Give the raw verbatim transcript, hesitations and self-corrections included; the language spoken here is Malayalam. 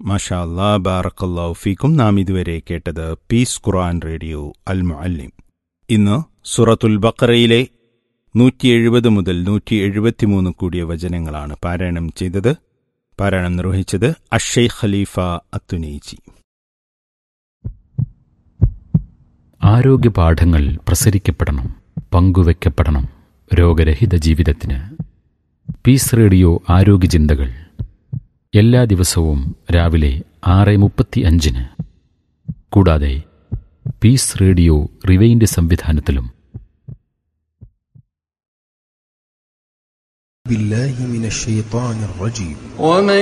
മാഷാ അല്ലാ, ബാറക്കല്ലാഹു ഫീക്കും. നാം ഇതുവരെ കേട്ടത് പീസ് ഖുർആൻ റേഡിയോ അൽ മുഅല്ലിം. ഇന്ന് സൂറത്തുൽ ബഖറയിലെ നൂറ്റി എഴുപത് മുതൽ നൂറ്റി എഴുപത്തിമൂന്ന് കൂടിയ വചനങ്ങളാണ് പാരായണം ചെയ്തത്. പാരായണം നിർവഹിച്ചത് അഷൈഖ് ഖലീഫ അത്തുനൈജി. ആരോഗ്യ പാഠങ്ങൾ പ്രസരിക്കപ്പെടണം, പങ്കുവെക്കപ്പെടണം രോഗരഹിത ജീവിതത്തിന്. പീസ് റേഡിയോ ആരോഗ്യ ചിന്തകൾ എല്ലാ ദിവസവും രാവിലെ ആറ് മുപ്പത്തി അഞ്ചിന്. കൂടാതെ പീസ് റേഡിയോ റിവൈൻഡ് സംവിധാനത്തിലും. بالله من الشيطان الرجيم.